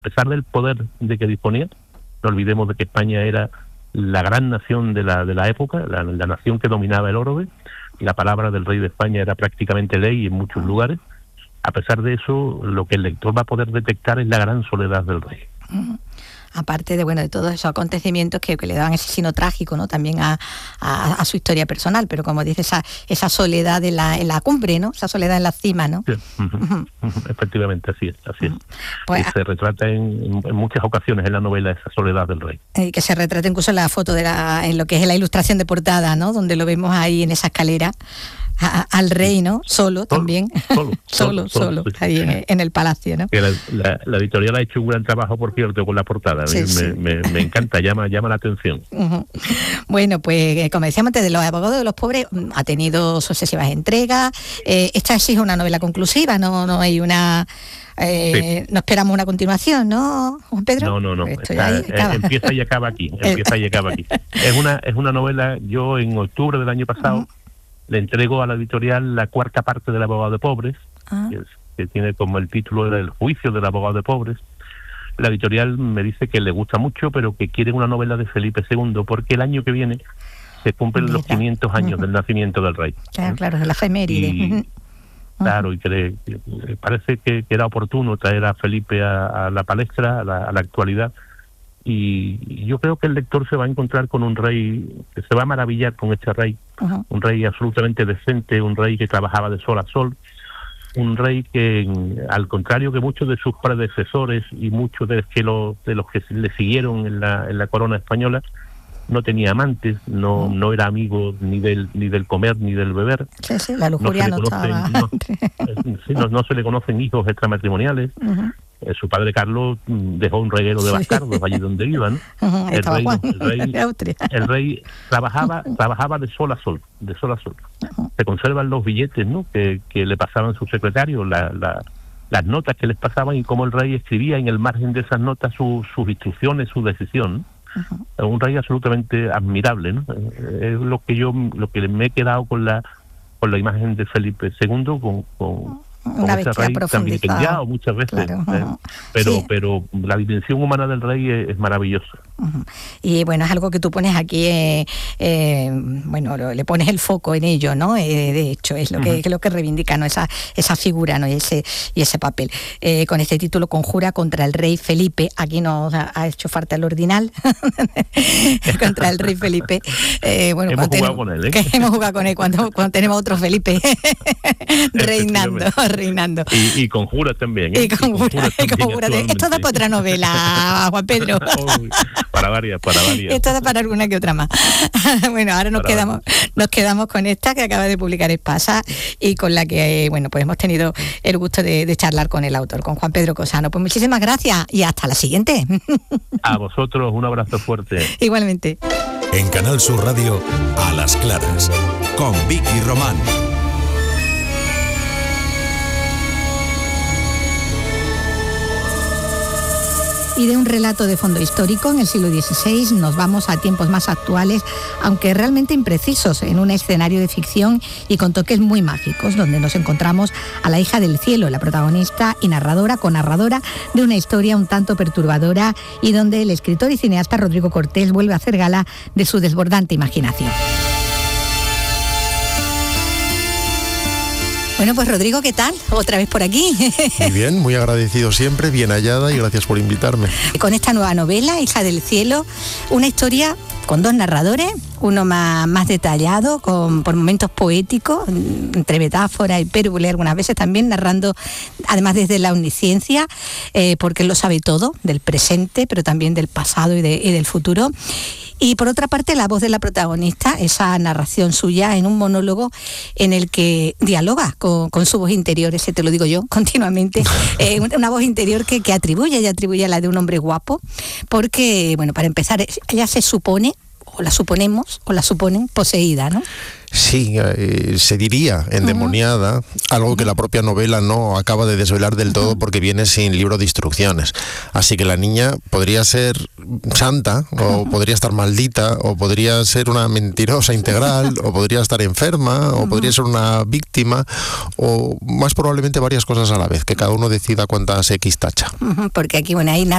pesar del poder de que disponía, no olvidemos de que España era la gran nación de la época, la nación que dominaba el orbe, y la palabra del rey de España era prácticamente ley en muchos lugares. A pesar de eso, lo que el lector va a poder detectar es la gran soledad del rey. Aparte de todos esos acontecimientos que le daban ese sino trágico, ¿no? También a su historia personal, pero como dice, esa soledad en la cumbre, ¿no? Esa soledad en la cima, ¿no? Sí. Efectivamente, así es. Pues, y se retrata en muchas ocasiones en la novela esa soledad del rey. Y que se retrata incluso en la foto en lo que es la ilustración de portada, ¿no? Donde lo vemos ahí en esa escalera. Al rey, ¿no? Solo también. Solo, ahí en el palacio, ¿no? Que la editorial ha hecho un gran trabajo, por cierto, con la portada. Sí. Me encanta, llama la atención. Bueno, pues como decíamos antes, de Los abogados de los pobres ha tenido sucesivas entregas. Esta sí es una novela conclusiva, no hay una... Sí. No esperamos una continuación, ¿no, Juan Pedro? No. Empieza y acaba aquí. Es una novela, yo en octubre del año pasado le entrego a la editorial la cuarta parte del abogado de pobres, que tiene como el título El juicio del abogado de pobres. La editorial me dice que le gusta mucho, pero que quiere una novela de Felipe II, porque el año que viene se cumplen los 500 años del nacimiento del rey. Claro, es la efeméride. Claro, y que parece que era oportuno traer a Felipe a la palestra, a la actualidad. Y yo creo que el lector se va a encontrar con un rey que se va a maravillar con este rey, un rey absolutamente decente, un rey que trabajaba de sol a sol, un rey que, al contrario que muchos de sus predecesores y muchos de los que le siguieron en la corona española, no tenía amantes, no era amigo ni del comer ni del beber. Sí, la lujuria no estaba. No se le conocen hijos extramatrimoniales. Su padre Carlos dejó un reguero de bastardos allí donde iban. El rey trabajaba de sol a sol. Se conservan los billetes, ¿no? que le pasaban sus secretarios, las notas que les pasaban, y cómo el rey escribía en el margen de esas notas sus instrucciones, su decisión. Un rey absolutamente admirable, ¿no? Es lo que me he quedado con la imagen de Felipe II, con una ese rey tan vilipendiado muchas veces, claro. Pero la dimensión humana del rey es maravillosa. Y bueno, es algo que tú pones aquí, le pones el foco en ello, ¿no? De hecho, es lo que reivindica, ¿no? Esa figura, ¿no? Y ese papel. Con este título, Conjura contra el rey Felipe. Aquí nos ha hecho falta el ordinal. Contra el rey Felipe. Hemos jugado con él, ¿eh? Hemos jugado con él cuando tenemos otro Felipe reinando. Y Conjura también, ¿eh? Y Conjura. Esto da para otra novela, Juan Pedro. Para varias. Esto da para alguna que otra más. Bueno, ahora nos quedamos con esta que acaba de publicar Espasa y con la que, pues hemos tenido el gusto de charlar con el autor, con Juan Pedro Cosano. Pues muchísimas gracias y hasta la siguiente. A vosotros, un abrazo fuerte. Igualmente. En Canal Sur Radio, A las Claras, con Vicky Román. Y de un relato de fondo histórico en el siglo XVI nos vamos a tiempos más actuales, aunque realmente imprecisos, en un escenario de ficción y con toques muy mágicos, donde nos encontramos a la hija del cielo, la protagonista y narradora de una historia un tanto perturbadora, y donde el escritor y cineasta Rodrigo Cortés vuelve a hacer gala de su desbordante imaginación. Bueno, pues Rodrigo, ¿qué tal? Otra vez por aquí. Muy bien, muy agradecido siempre, bien hallada, y gracias por invitarme. Con esta nueva novela, Hija del Cielo, una historia con dos narradores, uno más detallado, por momentos poéticos, entre metáfora y hipérbole algunas veces, también narrando, además desde la omnisciencia, porque él lo sabe todo, del presente, pero también del pasado y del futuro. Y por otra parte, la voz de la protagonista, esa narración suya en un monólogo en el que dialoga con su voz interior, ese te lo digo yo continuamente, una voz interior que atribuye a la de un hombre guapo, porque, para empezar, ella se supone, o la suponemos, o la suponen poseída, ¿no? Sí, se diría endemoniada, algo que la propia novela no acaba de desvelar del todo porque viene sin libro de instrucciones. Así que la niña podría ser santa, o podría estar maldita, o podría ser una mentirosa integral, o podría estar enferma, o podría ser una víctima, o más probablemente varias cosas a la vez, que cada uno decida cuántas X tacha. Porque aquí, bueno, hay